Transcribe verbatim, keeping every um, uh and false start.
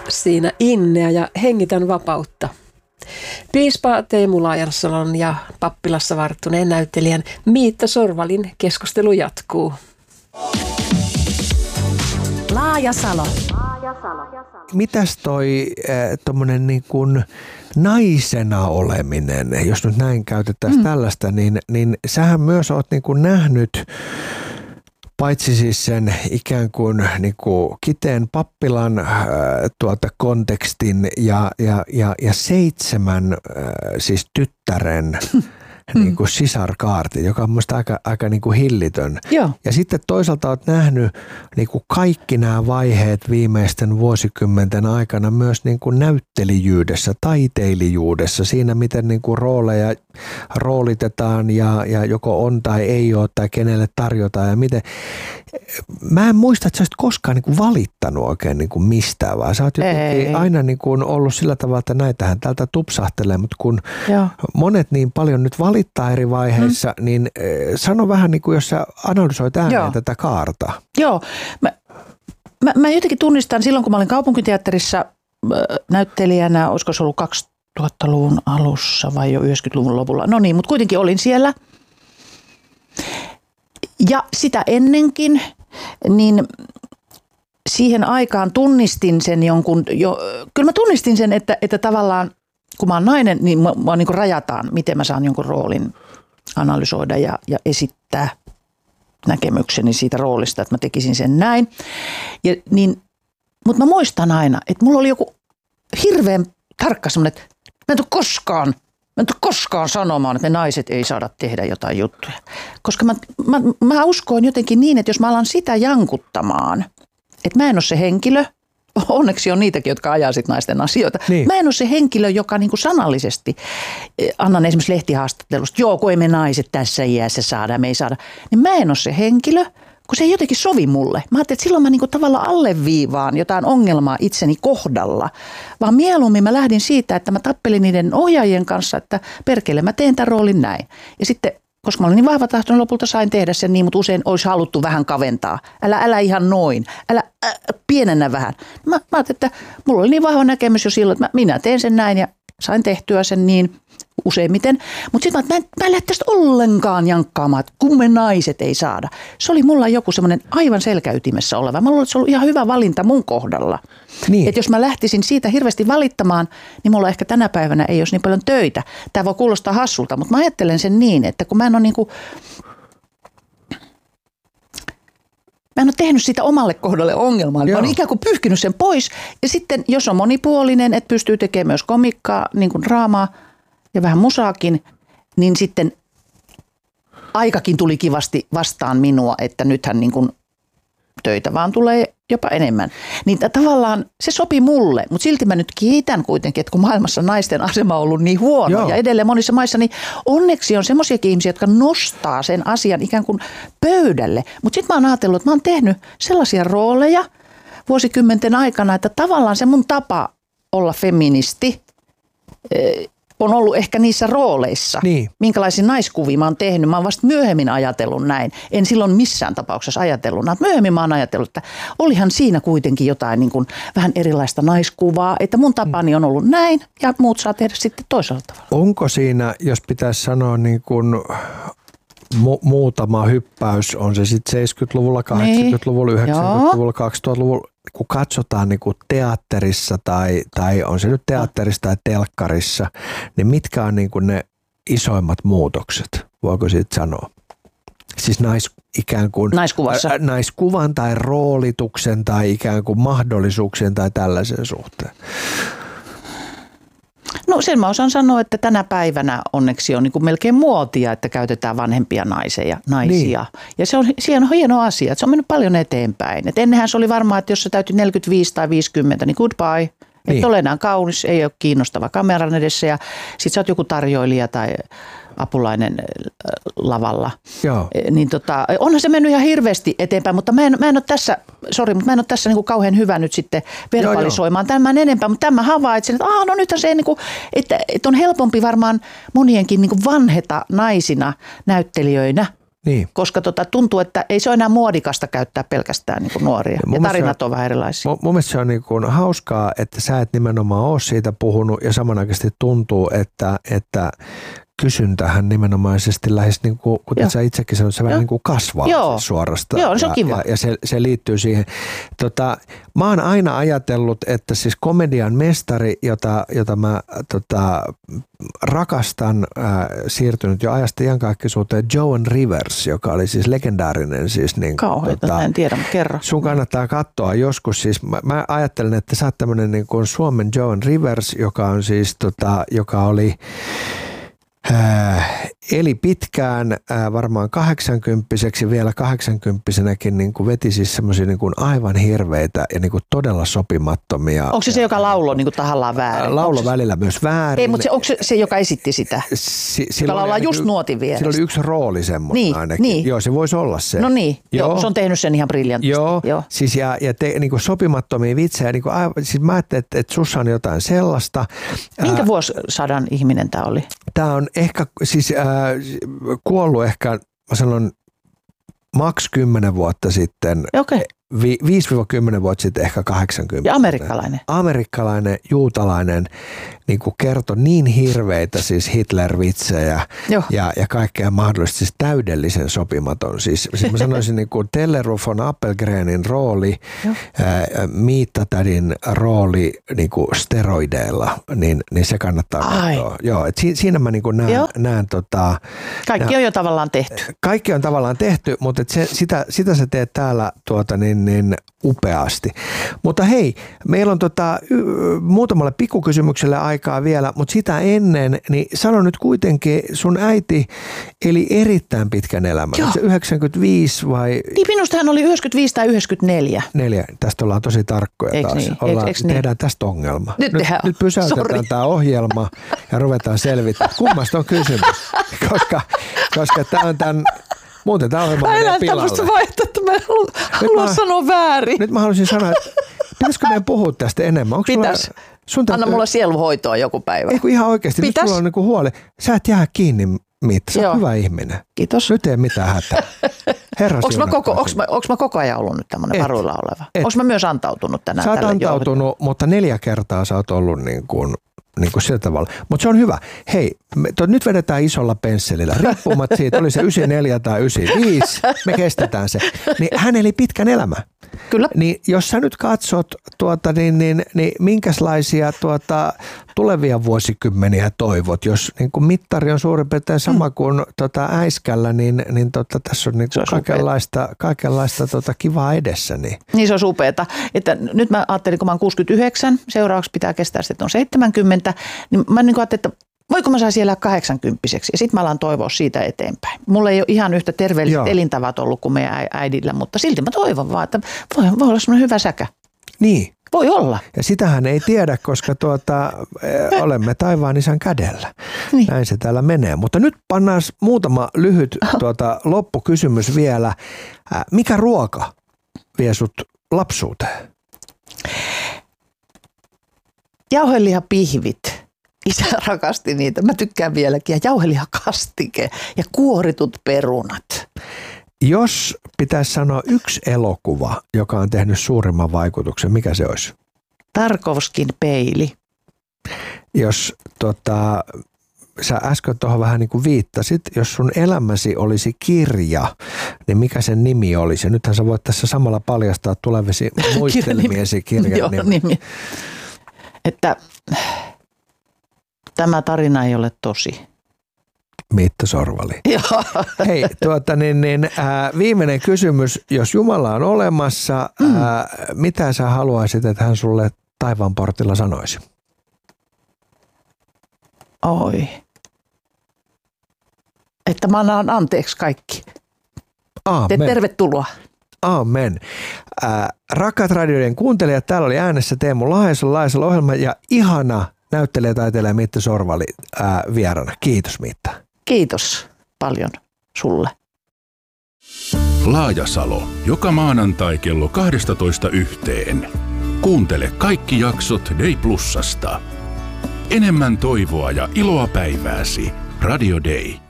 siinä innea ja hengitän vapautta. Piispa Teemu Laajarsalon ja pappilassa varttuneen näyttelijän Miitta Sorvalin keskustelu jatkuu. Laajasalo. Mitäs toi äh, tommonen niin kuin naisena oleminen, jos nyt näin käytettäisiin mm. tällaista, niin, niin sähän myös oot niin kuin nähnyt paitsi siis sen ikään kuin, niin kuin kiteen pappilan äh, tuota kontekstin ja, ja, ja, ja seitsemän äh, siis tyttären niin kuin sisarkaarti, joka on minusta aika, aika niin kuin hillitön. Joo. Ja sitten toisaalta olet nähnyt niin kuin kaikki nämä vaiheet viimeisten vuosikymmenten aikana myös niin kuin näyttelijyydessä, taiteilijuudessa, siinä miten niin kuin rooleja roolitetaan ja, ja joko on tai ei ole tai kenelle tarjotaan ja miten. Mä en muista, että sä olisit koskaan niin kuin valittanut oikein niin kuin mistään, vaan sä oot jotenkin aina niin kuin ollut sillä tavalla, että näitähän täältä tupsahtelee, mutta kun Joo. monet niin paljon nyt valittaa eri vaiheissa, mm. niin sano vähän niin kuin, jos sä analysoit ääneen Joo. tätä kaarta. Joo, mä, mä, mä jotenkin tunnistan silloin, kun mä olin kaupunkiteatterissa näyttelijänä, olisiko se ollut kaksituhattaluvun alussa vai jo yhdeksänkymmentäluvun lopulla, no niin, mutta kuitenkin olin siellä. Ja sitä ennenkin, niin siihen aikaan tunnistin sen jonkun, jo, kyllä mä tunnistin sen, että, että tavallaan kun mä oon nainen, niin mä, mä niin kuin rajataan, miten mä saan jonkun roolin analysoida ja, ja esittää näkemykseni siitä roolista, että mä tekisin sen näin. Ja, niin, mutta mä muistan aina, että mulla oli joku hirveän tarkka semmoinen, että mä en tule koskaan Mä en tule koskaan sanomaan, että me naiset ei saada tehdä jotain juttuja. Koska mä, mä, mä uskoin jotenkin niin, että jos mä alan sitä jankuttamaan, että mä en ole se henkilö, onneksi on niitäkin, jotka ajaa sit naisten asioita. Niin. Mä en ole se henkilö, joka niinku sanallisesti, annan esimerkiksi lehtihaastattelusta, joo kun ei me naiset tässä iässä saada, me ei saada. Niin mä en ole se henkilö, kun se ei jotenkin sovi mulle. Mä ajattelin, että silloin mä niinku tavallaan alleviivaan jotain ongelmaa itseni kohdalla. Vaan mieluummin mä lähdin siitä, että mä tappelin niiden ohjaajien kanssa, että perkele mä teen tämän roolin näin. Ja sitten, koska mä olin niin vahva tahtoinen, lopulta sain tehdä sen niin, mutta usein olisi haluttu vähän kaventaa. Älä, älä ihan noin, älä äh, pienennä vähän. Mä, mä ajattelin, että mulla oli niin vahva näkemys jo silloin, että mä, minä teen sen näin ja sain tehtyä sen niin useimmiten. Mutta sitten mä, mä, mä en lähde tästä ollenkaan jankkaamaan, että kun me naiset ei saada. Se oli mulla joku semmoinen aivan selkäytimessä oleva. Mä luulen, että se oli ihan hyvä valinta mun kohdalla. Niin. Että jos mä lähtisin siitä hirveästi valittamaan, niin mulla ehkä tänä päivänä ei olisi niin paljon töitä. Tämä voi kuulostaa hassulta, mutta mä ajattelen sen niin, että kun mä en ole niin kuin Mä en ole tehnyt sitä omalle kohdalle ongelmaa. Mä oon ikään kuin pyyhkinyt sen pois. Ja sitten, jos on monipuolinen, että pystyy tekemään myös komikkaa, niin kuin draamaa ja vähän musaakin, niin sitten aikakin tuli kivasti vastaan minua, että nythän niin kuin töitä vaan tulee jopa enemmän. Niin tavallaan se sopi mulle, mutta silti mä nyt kiitän kuitenkin, että kun maailmassa naisten asema on ollut niin huono Joo. ja edelleen monissa maissa, niin onneksi on semmoisiakin ihmisiä, jotka nostaa sen asian ikään kuin pöydälle. Mutta sitten mä oon ajatellut, että mä oon tehnyt sellaisia rooleja vuosikymmenten aikana, että tavallaan se mun tapa olla feministi on ollut ehkä niissä rooleissa, niin. minkälaisia naiskuvia mä oon tehnyt. Mä oon vasta myöhemmin ajatellut näin. En silloin missään tapauksessa ajatellut. Myöhemmin mä oon ajatellut, että olihan siinä kuitenkin jotain niin kuin vähän erilaista naiskuvaa, että mun tapani on ollut näin ja muut saa tehdä sitten toisella tavalla. Onko siinä, jos pitäisi sanoa niin kuin mu- muutama hyppäys, on se sitten seitsemänkymmentäluvulla, kahdeksankymmentäluvulla, niin. yhdeksänkymmentäluvulla, kaksituhattaluvulla, kun katsotaan niin kuin teatterissa tai, tai on se nyt teatterissa tai telkkarissa, niin mitkä on niin kuin ne isoimmat muutokset, voiko siitä sanoa? Siis nais, ikään kuin Naiskuvassa. Ä, naiskuvan tai roolituksen tai ikään kuin mahdollisuuksien tai tällaisen suhteen. No sen mä osaan sanoa, että tänä päivänä onneksi on niin kuin melkein muotia, että käytetään vanhempia naisia. naisia. Niin. Ja se on, se on hieno asia, että se on mennyt paljon eteenpäin. Et ennenhän se oli varmaan, että jos sä täytyy neljäkymmentäviisi tai viisikymmentä, niin goodbye. Niin. Et ole enää kaunis, ei ole kiinnostava kameran edessä ja sit sä oot joku tarjoilija tai apulainen lavalla. Joo. Niin tota, onhan se mennyt ihan hirveästi eteenpäin, mutta mä en, mä en ole tässä, sori, mutta mä en ole tässä niinku kauhean hyvä nyt sitten verbalisoimaan tämän enempää, mutta tämän havaitsen, että aah, no nythän se niinku, että, että on helpompi varmaan monienkin niinku vanheta naisina näyttelijöinä Niin. Koska tota, tuntuu, että ei se ole enää muodikasta käyttää pelkästään niin kuin nuoria. Ja, ja tarinat on vähän erilaisia. Mun, mun mielestä se on niin kuin hauskaa, että sä et nimenomaan ole siitä puhunut ja samanaikaisesti tuntuu, että, että kysyntähän nimenomaisesti lähes, niin kuin, kuten sä itsekin sanoit, se vähän niin kuin kasvaa siis suorastaan. Joo, se on kiva. Ja, ja se, se liittyy siihen. Tota, mä oon aina ajatellut, että siis komedian mestari, jota, jota mä tota, rakastan, äh, siirtynyt jo ajasta iankaikkisuuteen, Joan Rivers, joka oli siis legendaarinen. Siis niin, kauheita, tota, en tiedä, mutta kerro. Sun kannattaa katsoa joskus. Siis mä, mä ajattelen, että sä oot tämmönen niin kuin Suomen Joan Rivers, joka on siis, tota, joka oli Äh, eli pitkään äh, varmaan kahdeksankymppiseksi, vielä kahdeksankymppisenäkin niin kuin veti siis semmoisia niin kuin aivan hirveitä ja niin kuin todella sopimattomia. Onko se se, joka lauloi niin kuin tahallaan väärin? Laulo välillä myös väärin. Ei, mutta se, onko se se, joka esitti sitä? Si- joka laulaa just nuotin vierestä. Sillä oli yksi rooli semmoinen niin, ainakin. Niin. Joo, se voisi olla se. No niin, joo. Joo, se on tehnyt sen ihan briljantisti. Joo, joo. Siis ja, ja te, niin kuin sopimattomia vitsejä. Niin kuin, siis mä ajattelin, että, että sussa on jotain sellaista. Minkä äh, vuosisadan ihminen tämä oli? Tämä on ehkä, siis äh, kuollut ehkä, mä sanon, maks kymmenen vuotta sitten. Okay. Vi, viisi kymmenen vuotta sitten, ehkä kahdeksankymmentä. Ja amerikkalainen. Amerikkalainen, juutalainen, niin kuin kertoi niin hirveitä siis Hitler-vitsejä ja, ja kaikkea mahdollista, siis täydellisen sopimaton. Siis, siis mä sanoisin niin kuin Telleruf von Appelgrenin rooli, ää, Miittatädin rooli niin kuin steroideilla, niin, niin se kannattaa katsoa. Joo, et si, siinä mä niin kuin näen, näen tota, kaikki näen, on jo tavallaan tehty. Kaikki on tavallaan tehty, mutta et se, sitä, sitä sä teet täällä tuota niin, niin upeasti. Mutta hei, meillä on tota, y- muutamalle pikkukysymykselle aikaa vielä, mutta sitä ennen, niin sano nyt kuitenkin, sun äiti eli erittäin pitkän elämän. Joo. Se yhdeksänkymmentäviisi vai? Niin minusta hän oli yhdeksänkymmentäviisi tai yhdeksänkymmentäneljä. Neljä. Tästä ollaan tosi tarkkoja Eiks taas. Niin? Ollaan, eiks, eiks tehdään niin? tästä ongelma. Nyt, nyt, nyt pysäytetään tämä ohjelma ja ruvetaan selvittämään. Kummasta on kysymys? Koska, koska tämä on tämän... Muuten tämä ohjelma menee pilalle. Älä tämmöistä vaihtoehtoa, mä en halua, halua sanoa väärin. Nyt mä haluaisin sanoa, että pitäisikö meidän puhua tästä enemmän? Pitäis. Anna mulle sieluhoitoa joku päivä. Ei kun ihan oikeasti. Pitäis. Nyt sulla on niinku huoli. Sä et jää kiinni, Miitta. Sä oot hyvä ihminen. Kiitos. Nyt ei mitään hätää. Herra Onko mä, koko, mä, mä koko ajan ollut nyt tämmöinen varuilla oleva? Onko mä myös antautunut tänään? Sä oot antautunut, johdon? Mutta neljä kertaa sä oot ollut niin kuin... Niin kuin sillä tavalla. Mutta se on hyvä. Hei, me, to, nyt vedetään isolla pensselillä. Riippumatta siitä, oli se yhdeksänkymmentäneljä tai yhdeksänkymmentäviisi, me kestetään se. Niin hän eli pitkän elämän. Kyllä. Niin jos sä nyt katsot, tuota, niin, niin, niin minkälaisia tuota, tulevia vuosikymmeniä toivot, jos niin kuin mittari on suurin piirtein sama kuin tota, äiskällä, niin, niin tota, tässä on, niin kuin kaikenlaista, kaikenlaista tota, kivaa edessä. Niin. niin se on upeata. Että nyt mä ajattelin, kun mä oon kuusikymmentäyhdeksän, seuraavaksi pitää kestää sitten on seitsemänkymmentä, niin mä niin kuin ajattelin, että voiko mä saisin elää kahdeksankymppiseksi ja sitten mä alan toivoa siitä eteenpäin. Mulla ei ole ihan yhtä terveelliset Joo. elintavat ollut kuin meidän äidillä, mutta silti mä toivon vaan, että voi, voi olla semmoinen hyvä säkä. Niin. Voi olla. Ja sitähän ei tiedä, koska tuota, olemme taivaan isän kädellä. Niin. Näin se täällä menee. Mutta nyt pannaan muutama lyhyt tuota, loppukysymys vielä. Mikä ruoka vie sut lapsuuteen? Jauhelihapihvit. Isä rakasti niitä. Mä tykkään vieläkin. Ja jauhelihakastike ja kuoritut perunat. Jos pitäisi sanoa yksi elokuva, joka on tehnyt suurimman vaikutuksen, mikä se olisi? Tarkovskin peili. Jos tota, sä äsken tuohon vähän niin kuin viittasit, jos sun elämäsi olisi kirja, niin mikä sen nimi olisi? Ja nythän sä voit tässä samalla paljastaa tulevisi muistelmiesi kirjan Joo, nimi. nimi. Että tämä tarina ei ole tosi. Miitta Sorvali. Joo. Hei, tuota niin, niin ää, viimeinen kysymys. Jos Jumala on olemassa, mm. ää, mitä sä haluaisit, että hän sulle taivaan portilla sanoisi? Oi. Että mä annan anteeksi kaikki. Aamen. Te tervetuloa. Amen. Ää, rakkaat radioiden kuuntelijat, täällä oli äänessä Teemu Laheson Laisella ohjelma ja ihana näyttelijä taiteilija Miitta Sorvali ää, vierana. Kiitos Miitta. Kiitos paljon sulle. Laajasalo. Joka maanantai kello kaksitoista yhteen. Kuuntele kaikki jaksot Day Plusasta. Enemmän toivoa ja iloa päivääsi. Radio Day.